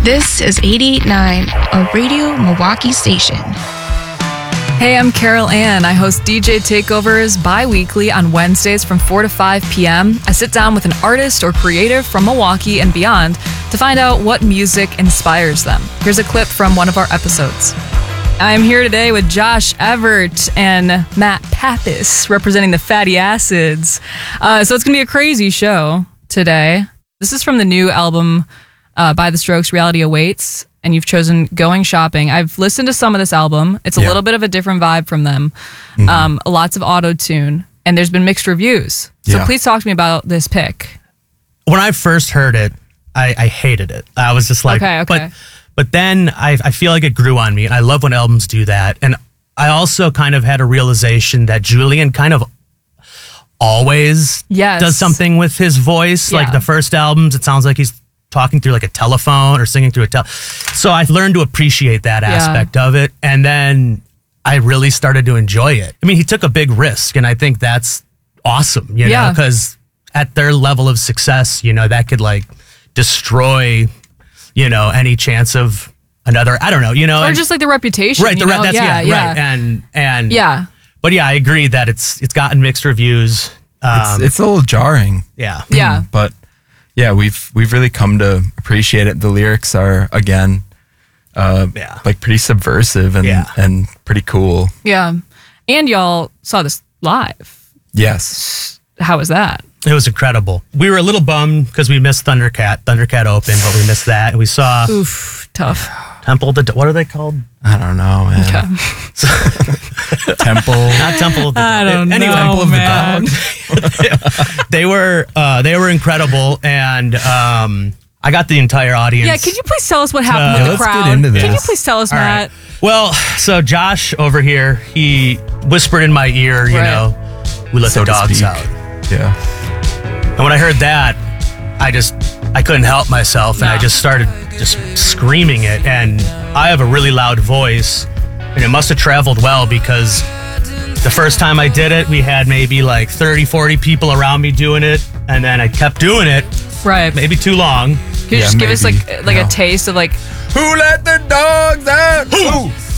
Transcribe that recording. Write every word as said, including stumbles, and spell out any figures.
This is eighty-eight point nine, a Radio Milwaukee station. Hey, I'm Carol Ann. I host D J Takeovers bi-weekly on Wednesdays from four to five p.m. I sit down with an artist or creative from Milwaukee and beyond to find out what music inspires them. Here's a clip from one of our episodes. I'm here today with Josh Evert and Matt Pappas, representing the Fatty Acids. Uh, so it's going to be a crazy show today. This is from the new album uh, by The Strokes, Reality Awaits, and you've chosen Going Shopping. I've listened to some of this album. It's a yeah. little bit of a different vibe from them. Mm-hmm. Um, lots of auto-tune, and there's been mixed reviews. So yeah. please talk to me about this pick. When I first heard it, I, I hated it. I was just like, okay, okay. But, but then I, I feel like it grew on me. I love when albums do that. And I also kind of had a realization that Julian kind of always yes. does something with his voice. Yeah. Like the first albums, it sounds like he's talking through like a telephone or singing through a tel. So I learned to appreciate that aspect yeah. of it. And then I really started to enjoy it. I mean, he took a big risk, and I think that's awesome, you yeah. know, because at their level of success, you know, that could like destroy, you know, any chance of another, I don't know, you know. Or and, just like the reputation. Right, the you re- know? that's yeah, yeah, yeah. right. And and yeah. But yeah, I agree that it's it's gotten mixed reviews. Um, it's, it's a little jarring. Yeah. Yeah. But yeah, we've we've really come to appreciate it. The lyrics are again uh yeah. like pretty subversive and yeah. and pretty cool. Yeah. And y'all saw this live. Yes. How was that? It was incredible. We were a little bummed because we missed Thundercat. Thundercat opened, but we missed that. And we saw Oof, tough. Temple of the, what are they called? I don't know, man. Okay. Temple. Not Temple of the Dog. I don't anyway, know, Temple of man. the Dog. they were uh, they were incredible, and um, I got the entire audience. Yeah, can you please tell us what happened Uh, with the let's crowd? get into this. Can you please tell us, All Matt? right. Well, so Josh over here, he whispered in my ear, you Right. know, we let So the to dogs speak. out. Yeah. And when I heard that, I just, I couldn't help myself, and No. I just started just screaming it. And I have a really loud voice, and it must have traveled well, because the first time I did it, we had maybe like thirty, forty people around me doing it, and then I kept doing it, Right. maybe too long. Can you Yeah, just give us maybe. like like Yeah. a taste of like Who let the dogs out? Who?